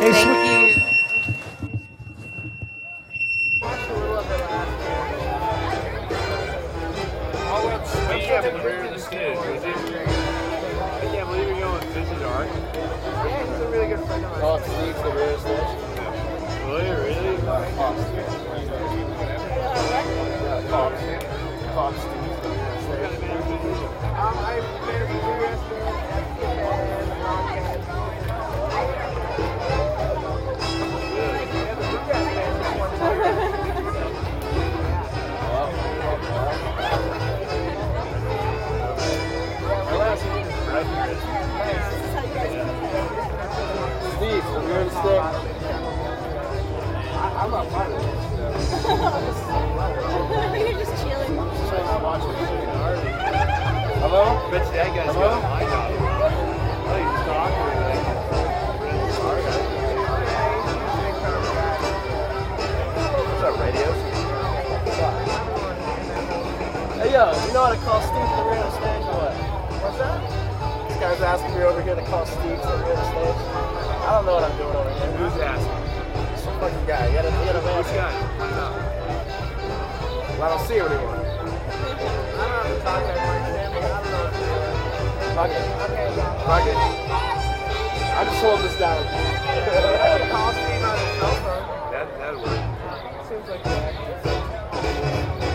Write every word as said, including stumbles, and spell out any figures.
Congratulations. Thank you. Yeah, but where the stage? Was it? I can't believe you're going with Fizzy Dark. Yeah, he's a really good friend of mine. Oh, Steve's the rear stage. Really? Really? Cops. Cops. Cops. Um, I managed the rear stage, Steve, the rear stick. I'm not part of this. You're just chilling. Hello? Bet you that guy's got a line on him. Oh, he's talking like What's up, radios? Hey, yo, you know how to call Steve to the rear of the stage or what? What's that? This guy's asking me over here to call Steve to the rear of the stage. I don't know what I'm doing over here. Who's asking? Some fucking guy. You gotta, you gotta Which answer. guy? Why not? Well, I don't see him anymore. I don't have to talk that much, man, but I don't know what to do. Fuck it. Fuck it. I just hold this down. Call Steve on his cell phone. That, that'd work. Seems like that.